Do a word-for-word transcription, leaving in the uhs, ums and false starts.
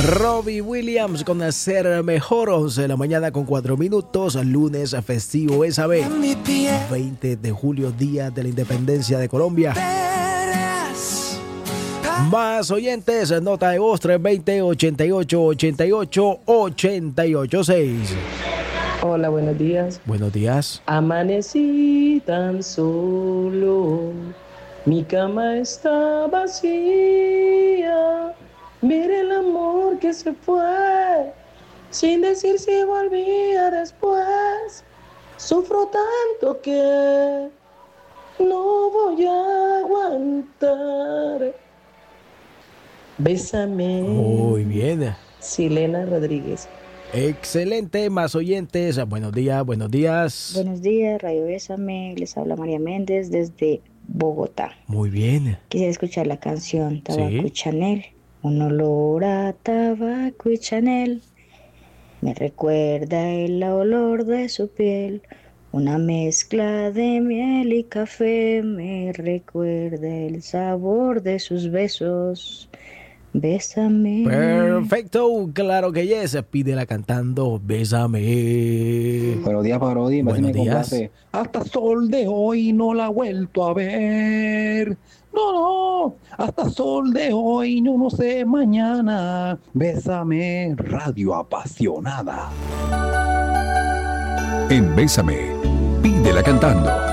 Robbie Williams con Ser Mejor, once de la mañana con cuatro minutos, lunes festivo Bésame, veinte de julio, día de la independencia de Colombia. Más oyentes, nota de voz tres veinte, ochenta y ocho, ochenta y ocho, ochenta y ocho seis. Hola, buenos días. Buenos días. Amanecí tan solo, mi cama está vacía. Mire el amor que se fue, sin decir si volvía después. Sufro tanto que no voy a aguantar. Bésame. Muy bien. Silena Rodríguez. Excelente, más oyentes. Buenos días, buenos días. Buenos días, Radio Bésame. Les habla María Méndez desde Bogotá. Muy bien. Quisiera escuchar la canción Tabaco ¿Sí? y Chanel. Un olor a tabaco y Chanel me recuerda el olor de su piel. Una mezcla de miel y café me recuerda el sabor de sus besos. Bésame. Perfecto, claro que yes. Pídela cantando Bésame. Buenos días, Parodi. Me Buenos me días. complace. Hasta sol de hoy no la he vuelto a ver. No, no. Hasta sol de hoy, yo no sé mañana. Bésame, radio apasionada. En Bésame, pídela cantando.